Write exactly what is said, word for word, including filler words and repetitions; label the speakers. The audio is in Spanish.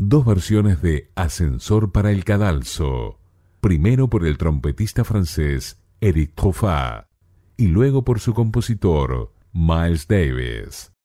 Speaker 1: dos versiones de Ascensor para el Cadalso, primero por el trompetista francés Eric Truffat y luego por su compositor Miles Davis.